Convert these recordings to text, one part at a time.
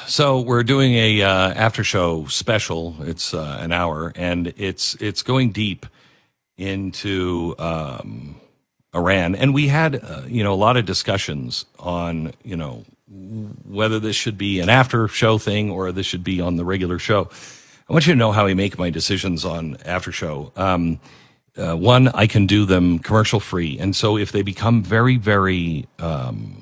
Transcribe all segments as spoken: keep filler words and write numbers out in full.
So we're doing a uh, after show special. It's uh, an hour, and it's it's going deep into um, Iran. And we had uh, you know a lot of discussions on you know whether this should be an after show thing or this should be on the regular show. I want you to know how I make my decisions on after show. Um, uh, one, I can do them commercial free, and so if they become very very um,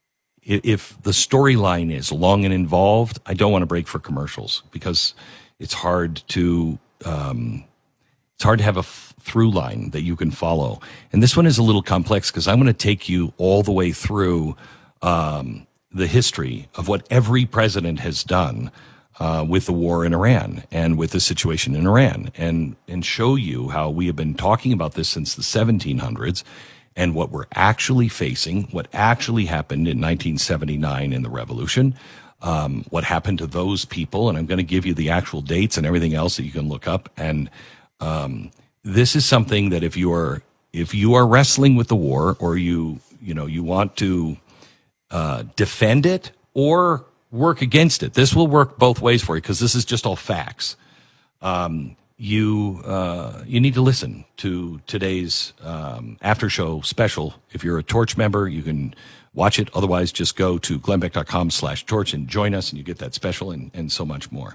if the storyline is long and involved, I don't want to break for commercials because it's hard to um, it's hard to have a f- through line that you can follow. And this one is a little complex because I'm going to take you all the way through um, the history of what every president has done uh, with the war in Iran and with the situation in Iran, and and show you how we have been talking about this since the seventeen hundreds. And what we're actually facing, what actually happened in nineteen seventy-nine in the revolution, um, what happened to those people, and I'm going to give you the actual dates and everything else that you can look up. And um, this is something that if you are if you are wrestling with the war, or you you know you want to uh, defend it or work against it, this will work both ways for you because this is just all facts. Um, You uh, you need to listen to today's um, after show special. If you're a Torch member, you can watch it. Otherwise, just go to glennbeck.com slash torch and join us, and you get that special and, and so much more.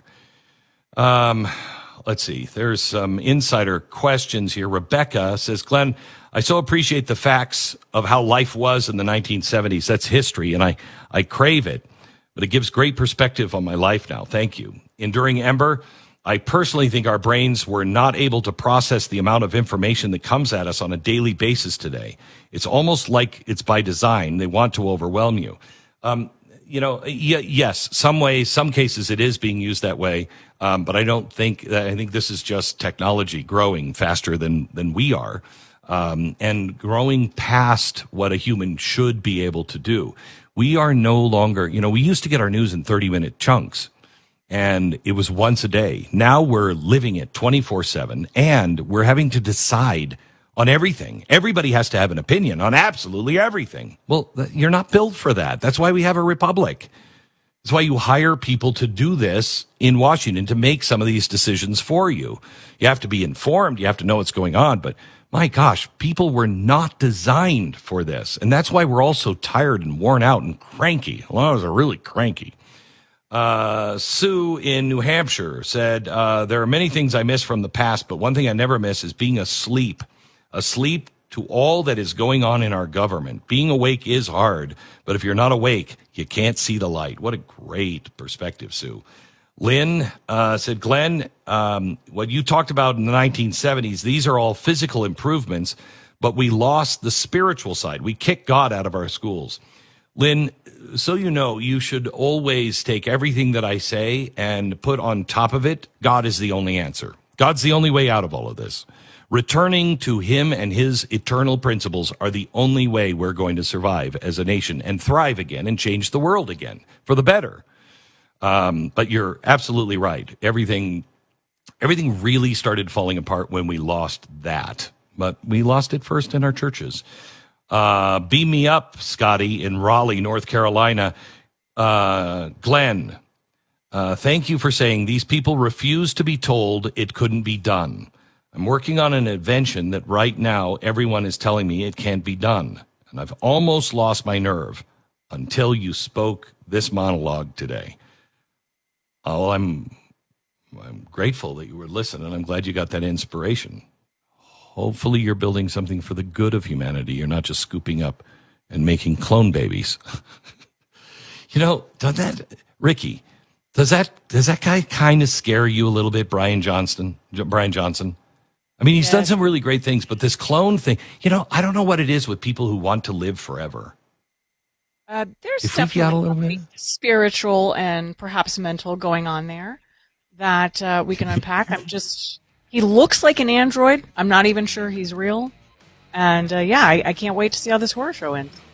Um, let's see. There's some insider questions here. Rebecca says, Glenn, I so appreciate the facts of how life was in the nineteen seventies. That's history, and I, I crave it. But it gives great perspective on my life now. Thank you. Enduring Ember, I personally think our brains were not able to process the amount of information that comes at us on a daily basis today. It's almost like it's by design. They want to overwhelm you. Um, you know, y- yes, some ways, some cases it is being used that way. Um, but I don't think, I think this is just technology growing faster than, than we are. Um, and growing past what a human should be able to do. We are no longer, you know, we used to get our news in thirty minute chunks. And it was once a day. Now we're living it twenty-four seven, and we're having to decide on everything. Everybody has to have an opinion on absolutely everything. Well, you're not built for that. That's why we have a republic. That's why you hire people to do this in Washington, to make some of these decisions for you. You have to be informed. You have to know what's going on. But my gosh, people were not designed for this. And that's why we're all so tired and worn out and cranky. A lot of us are really cranky. Uh, Sue in New Hampshire said, uh, there are many things I miss from the past, but one thing I never miss is being asleep, asleep to all that is going on in our government. Being awake is hard, but if you're not awake, you can't see the light. What a great perspective, Sue. Lynn, uh, said, Glenn, um, what you talked about in the nineteen seventies, these are all physical improvements, but we lost the spiritual side. We kicked God out of our schools. Lynn, so you know, you should always take everything that I say and put on top of it, God is the only answer. God's the only way out of all of this. Returning to him and his eternal principles are the only way we're going to survive as a nation and thrive again and change the world again for the better. Um, but you're absolutely right. Everything, everything really started falling apart when we lost that. But we lost it first in our churches. Uh, beam me up, Scotty, in Raleigh, North Carolina. Uh, Glenn, uh, thank you for saying these people refused to be told it couldn't be done. I'm working on an invention that right now everyone is telling me it can't be done. And I've almost lost my nerve until you spoke this monologue today. Oh, I'm, I'm grateful that you were listening. I'm glad you got that inspiration. Hopefully you're building something for the good of humanity. You're not just scooping up and making clone babies. You know, does that, Ricky, does that, does that guy kind of scare you a little bit, Brian Johnston, Brian Johnson? I mean, he's yes. done some really great things, but this clone thing, you know, I don't know what it is with people who want to live forever. Uh, there's definitely spiritual and perhaps mental going on there that uh, we can unpack. I'm just... He looks like an android. I'm not even sure he's real. And, uh, yeah, I, I can't wait to see how this horror show ends.